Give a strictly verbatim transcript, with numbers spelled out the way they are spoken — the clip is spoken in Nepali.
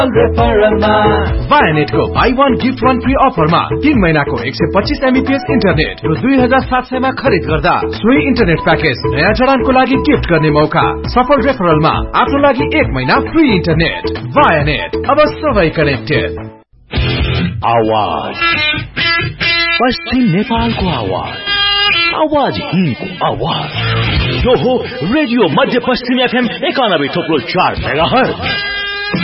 वायानेट को by one gift one free अफरमा तीन महीना को एक सौ पच्चीस एमबीपीएस इंटरनेट र दुई हजार सात सय मा खरीद गर्दा सोही इंटरनेट पैकेज नयाँ जडानको लागि गिफ्ट गर्ने मौका। सफल रेफरलमा आफ्नो लागि एक महीना फ्री इंटरनेट। वायानेट, अब सबै कनेक्टेड। आवाज पश्चिम नेपालको आवाज, आवाज हिन्दको आवाज। यो हो रेडियो मध्य पश्चिम एफएम एकानब्बे थोप्लो चार मेगाहर्ज।